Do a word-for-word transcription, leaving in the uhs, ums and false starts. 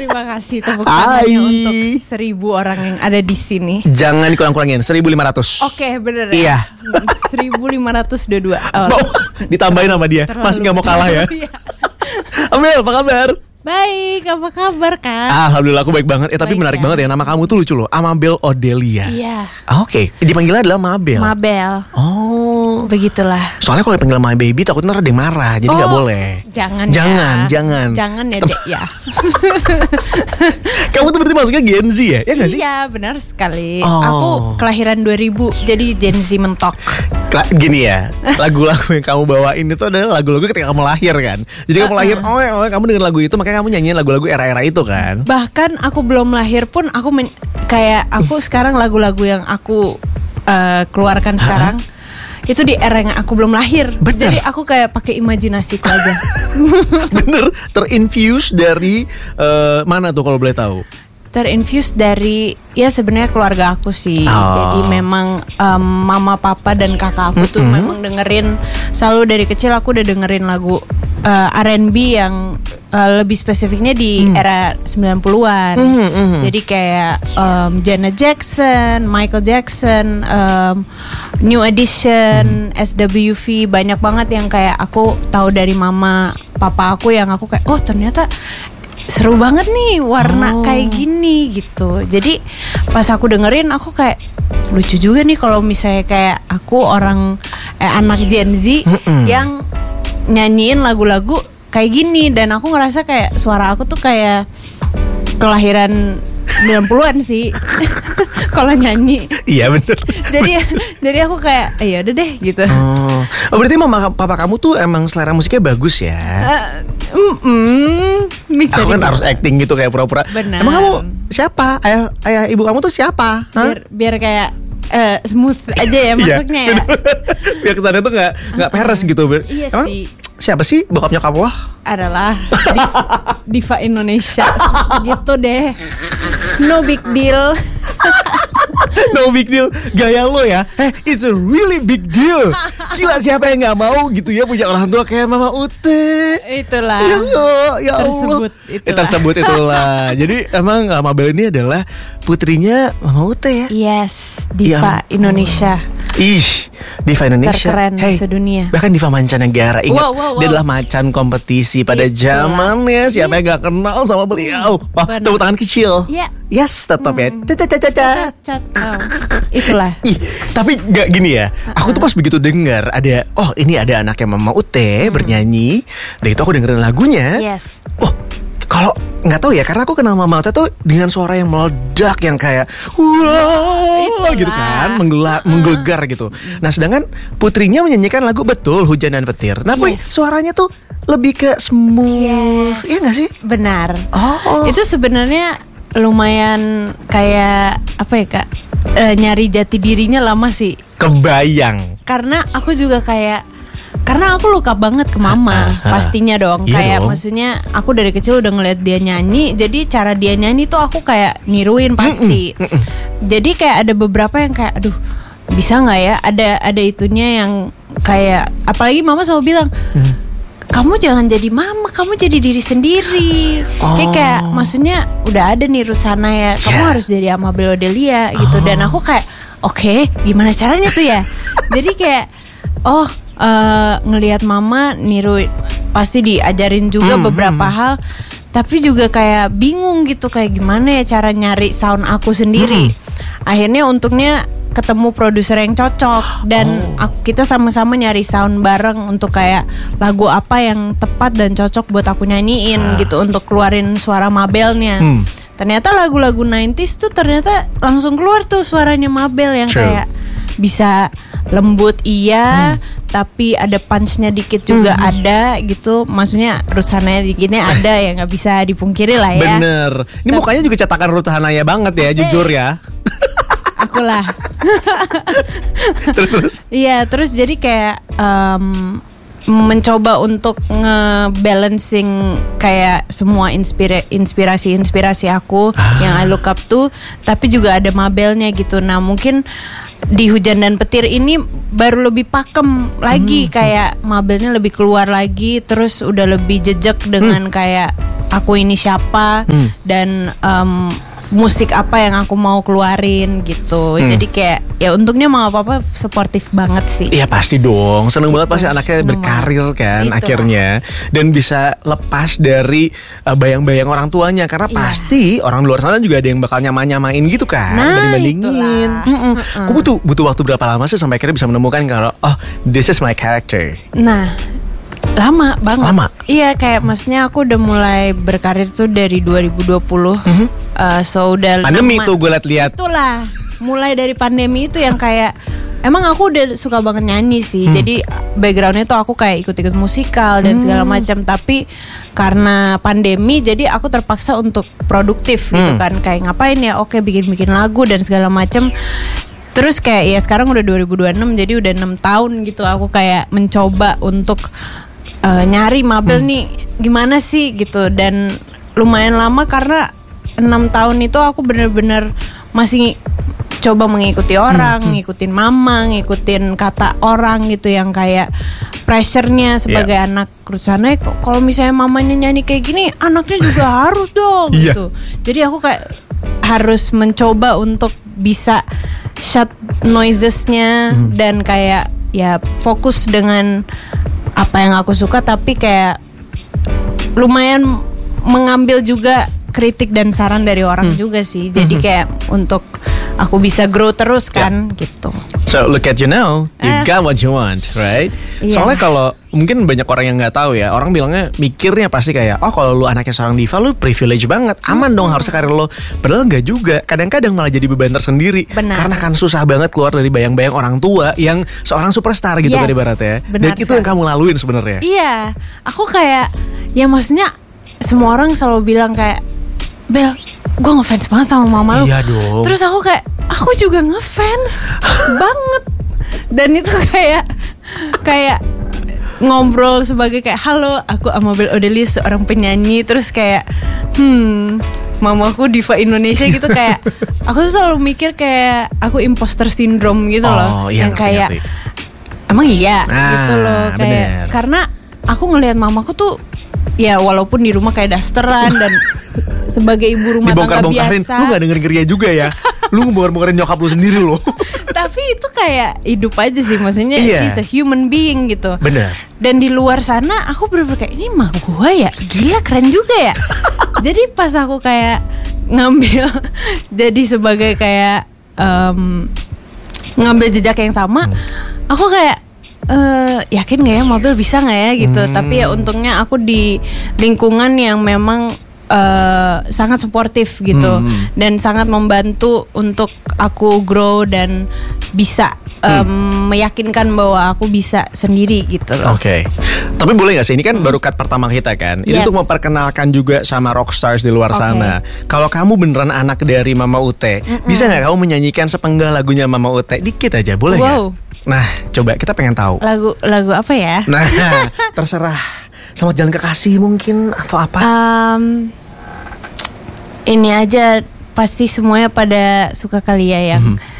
Terima kasih tepuk tangannya untuk seribu orang yang ada di sini. Jangan dikurang-kurangin, seribu lima ratus. Oke, bener ya. Iya. seribu lima ratus dua puluh dua. Oh. Oh, ditambahin sama dia. Terlalu. Masih gak mau kalah ya. Iya. Amel, apa kabar? Baik, apa kabar Kak? Alhamdulillah aku baik banget. Eh tapi Baik menarik ya. banget ya. Nama kamu tuh lucu loh, Amabel Odelia. Iya. Ah, Oke, okay. Dipanggilnya adalah Mabel. Mabel. Oh, Begitulah. soalnya kalau dipanggil my baby takut ntar ada yang marah, jadi nggak Oh, boleh. Jangan Jangan, ya. jangan. Jangan ya dek ya. Kamu tuh berarti masuknya Gen Z ya? Ya nggak sih? Iya benar sekali. Oh. Aku kelahiran dua ribu, jadi Gen Z mentok. Kla- Gini ya, lagu-lagu yang kamu bawain itu adalah lagu-lagu ketika kamu lahir kan. Jadi kamu lahir, oh, oh kamu dengar lagu itu, makanya kamu nyanyiin lagu-lagu era-era itu kan. Bahkan aku belum lahir pun aku men- kayak aku sekarang lagu-lagu yang aku uh, keluarkan sekarang itu di era yang aku belum lahir. Bener. Jadi aku kayak pakai imajinasiku aja. Bener, terinfuse dari eh, mana tuh kalau boleh tahu? Terinfuse dari ya sebenarnya keluarga aku sih. Oh. Jadi memang um, mama papa dan kakak aku tuh Mm-mm. memang dengerin, selalu dari kecil aku udah dengerin lagu uh, R and B yang uh, lebih spesifiknya di Mm. era sembilan puluhan. Mm, mm. Jadi kayak um, Janet Jackson, Michael Jackson, um, New Edition, Mm. S W V, banyak banget yang kayak aku tahu dari mama papa aku yang aku kayak oh ternyata seru banget nih warna Oh. kayak gini gitu. Jadi pas aku dengerin aku kayak lucu juga nih kalau misalnya kayak aku orang eh, anak Gen Z Mm-mm. yang nyanyiin lagu-lagu kayak gini, dan aku ngerasa kayak suara aku tuh kayak kelahiran sembilan puluhan sih. Kalau nyanyi. Iya bener. Jadi jadi aku kayak eh, ya udah deh gitu. Oh. Oh, berarti mama papa kamu tuh emang selera musiknya bagus ya? Uh, mm-mm, bisa Aku kan dibilang. harus acting gitu kayak pura-pura. Benar. Emang kamu siapa? Ayah ayah ibu kamu tuh siapa? Hah? biar biar kayak eh, smooth aja ya masuknya ya. Iya, biar kesannya tuh nggak nggak peres gitu. Biar- Iya Emang sih. siapa sih bokapnya kamu? Wah, Adalah diva, diva Indonesia gitu deh. No big deal. no big deal. Gaya lo ya. Eh, it's a really big deal. Gila, siapa yang nggak mau gitu ya punya orang tua kayak Mama Ute. Itulah. Ya, Allah, ya Allah. Tersebut itulah. Eh, tersebut itulah. Jadi emang uh, Mabel ini adalah putrinya Mama Ute ya. Yes, diva Ya Indonesia. Ih, Diva Indonesia. Terkeren Hey, sedunia. bahkan Diva mancanegara. Ingat, Wow, wow, wow. dia adalah macan kompetisi pada Itulah. zamannya. Siapa yang gak kenal sama beliau? Wah, Benar. tepuk tangan kecil. Iya. Yes, tetap ya. Caca-caca. Cat, oh, itulah. Ih, tapi gak gini ya. Aku tuh pas begitu dengar ada, oh ini ada anaknya Mama Ute bernyanyi. Dan itu aku dengerin lagunya. Yes. Oh, kalau nggak tahu ya, karena aku kenal Mama Ute tuh dengan suara yang meledak yang kayak wow Itulah. gitu kan, menggelar, menggelegar gitu. Nah, sedangkan putrinya menyanyikan lagu betul Hujan dan Petir. Nah, boy, Yes. suaranya tuh lebih ke smooth, Yes. iya nggak sih? Benar. Oh, Itu sebenarnya lumayan kayak apa ya Kak? Eh, nyari jati dirinya lama sih. kebayang. Karena aku juga kayak karena aku luka banget ke mama, Ah, ah, pastinya dong. iya Kayak dong. maksudnya aku dari kecil udah ngeliat dia nyanyi, jadi cara dia nyanyi tuh aku kayak niruin pasti. Jadi kayak ada beberapa yang kayak aduh, bisa nggak ya? Ada ada itunya yang kayak apalagi mama selalu bilang, kamu jangan jadi mama, kamu jadi diri sendiri. Kayak Oh. kayak maksudnya udah ada nih Rusana ya, kamu Yeah. harus jadi Amabel Odelia gitu. Dan aku kayak oke, gimana caranya tuh ya? Jadi kayak oh eh, ngelihat mama niru, pasti diajarin juga Hmm, beberapa hal. Tapi juga kayak bingung gitu kayak gimana ya cara nyari sound aku sendiri. Akhirnya untungnya ketemu produser yang cocok dan Oh. aku, kita sama-sama nyari sound bareng untuk kayak lagu apa yang tepat dan cocok buat aku nyanyiin gitu untuk keluarin suara Mabelnya. Hmm. Ternyata lagu-lagu nineties tuh ternyata langsung keluar tuh suaranya Mabel yang True. kayak bisa lembut iya, tapi ada punchnya dikit juga ada gitu. Maksudnya Rusana dikitnya ada ya nggak bisa dipungkiri lah ya. Bener. Ini Tapi- mukanya juga cetakan Ruth Hanaya banget ya, Asik. jujur ya. Akulah. Terus terus. Iya, terus jadi kayak em, mencoba untuk nge-balancing kayak semua inspira- inspirasi-inspirasi aku yang I look up to, tapi juga ada Mabelnya gitu. Nah, mungkin di Hujan dan Petir ini baru lebih pakem lagi, kayak Mabelnya lebih keluar lagi, terus udah lebih jejak dengan kayak aku ini siapa Hmm. dan um, musik apa yang aku mau keluarin gitu. Hmm. Jadi kayak ya untungnya mama papa suportif banget sih. Iya pasti dong, seneng Gitu. banget pasti anaknya Seneng berkarir banget. kan Itulah. akhirnya. Dan bisa lepas dari uh, bayang-bayang orang tuanya. Karena Iya. pasti orang luar sana juga ada yang bakal nyama-nyamain gitu kan. Nah, banding-bandingin. itulah. Mm-mm. Kamu butuh, butuh waktu berapa lama sih sampai akhirnya bisa menemukan kalau oh this is my character. Nah, lama banget. Lama? Iya, kayak maksudnya aku udah mulai berkarir tuh dari dua ribu dua puluh. Uh, so udah Pandemi lama. tuh gue liat-liat. Itulah, mulai dari pandemi itu yang kayak emang aku udah suka banget nyanyi sih. Hmm. Jadi backgroundnya tuh aku kayak ikut-ikut musikal dan segala Hmm. macam. Tapi karena pandemi, jadi aku terpaksa untuk produktif gitu Hmm. kan. Kayak ngapain ya? Oke, bikin-bikin lagu dan segala macam. Terus kayak ya sekarang udah dua ribu dua puluh enam, jadi udah enam tahun gitu. Aku kayak mencoba untuk uh, nyari Mabel Hmm. nih gimana sih gitu. Dan lumayan lama karena enam tahun itu aku bener-bener masih coba mengikuti orang, Hmm. ngikutin mama, ngikutin kata orang gitu yang kayak pressure-nya sebagai Yeah. anak Rusana. Kok kalau misalnya mamanya nyanyi kayak gini, anaknya juga harus dong Iya. gitu. Jadi aku kayak harus mencoba untuk bisa shut noisesnya Hmm. dan kayak ya fokus dengan apa yang aku suka, tapi kayak lumayan mengambil juga kritik dan saran dari orang Hmm. juga sih. Jadi kayak untuk aku bisa grow terus kan gitu. So look at you now, you Eh. got what you want, right? Iya. Soalnya kalau mungkin banyak orang yang nggak tahu ya, orang bilangnya mikirnya pasti kayak, oh kalau lu anaknya seorang diva, lu privilege banget, aman dong harusnya karir lo. Padahal nggak juga. Kadang-kadang malah jadi beban tersendiri. Benar. Karena kan susah banget keluar dari bayang-bayang orang tua yang seorang superstar gitu kan Yes, ibaratnya. benar Dan itu yang sekali. kamu laluin sebenarnya. Iya, aku kayak ya maksudnya semua orang selalu bilang kayak, Bel, gue ngefans banget sama mama lu. Iya dong. Terus aku kayak, aku juga ngefans banget. Dan itu kayak kayak ngobrol sebagai kayak, halo, aku Amabel Odelis, seorang penyanyi. Terus kayak, hmm, mamaku diva Indonesia gitu. Kayak aku tuh selalu mikir kayak aku imposter syndrome gitu loh. Oh, iya, yang ngerti, kayak ngerti. emang iya Ah, gitu loh kayak bener. karena aku ngelihat mamaku tuh ya walaupun di rumah kayak dasteran dan se- sebagai ibu rumah tangga Dibongkar-bongkarin, biasa, lu gak denger-denger juga ya. Lu bongkar-bongkarin nyokap lu sendiri loh. tapi itu kayak hidup aja sih, maksudnya Iya. she's a human being gitu. Bener. Dan di luar sana aku bener-bener kayak, ini mah gua ya, gila keren juga ya. Jadi pas aku kayak ngambil jadi sebagai kayak em, ngambil jejak yang sama, aku kayak eh yakin nggak ya Mabel bisa nggak ya gitu. Hmm. Tapi ya untungnya aku di lingkungan yang memang eh, sangat suportif gitu Hmm. dan sangat membantu untuk aku grow dan bisa em, meyakinkan bahwa aku bisa sendiri gitu loh. Oke, tapi boleh gak sih, ini kan baru cut pertama kita kan. Ini Yes. untuk memperkenalkan juga sama rockstars di luar Oke. sana. Kalau kamu beneran anak dari Mama Ute, bisa gak kamu menyanyikan sepenggal lagunya Mama Ute? Dikit aja, boleh nggak? Wow. Nah, coba kita pengen tahu. Lagu lagu apa ya? Nah, terserah. Selamat Jalan Kekasih mungkin atau apa? Um, ini aja pasti semuanya pada suka kali ya yang